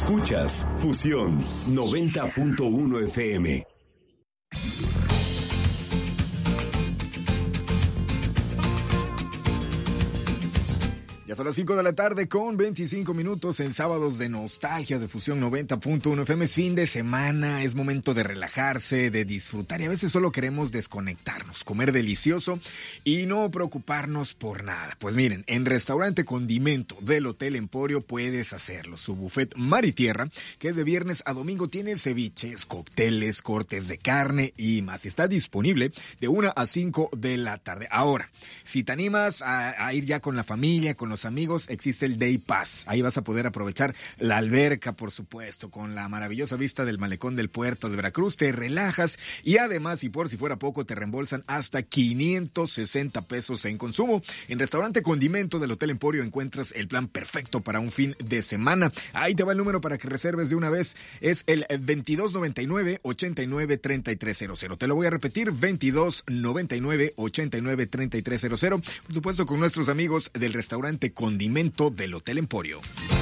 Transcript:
Escuchas Fusión 90.1 FM. Ya son las 5 de la tarde con 25 minutos en sábados de nostalgia de Fusión 90.1 FM. Es fin de semana, es momento de relajarse, de disfrutar y a veces solo queremos desconectarnos, comer delicioso y no preocuparnos por nada. Pues miren, en Restaurante Condimento del Hotel Emporio puedes hacerlo. Su buffet Mar y Tierra, que es de viernes a domingo, tiene ceviches, cócteles, cortes de carne y más. Está disponible de 1 a 5 de la tarde. Ahora, si te animas a ir ya con la familia, con los amigos, existe el Day Pass. Ahí vas a poder aprovechar la alberca, por supuesto, con la maravillosa vista del malecón del puerto de Veracruz. Te relajas y además, y por si fuera poco, te reembolsan hasta 560 pesos en consumo. En Restaurante Condimento del Hotel Emporio encuentras el plan perfecto para un fin de semana. Ahí te va el número para que reserves de una vez. Es el 2299-893300. Te lo voy a repetir, 2299-893300. Por supuesto, con nuestros amigos del Restaurante Condimento del Hotel Emporio.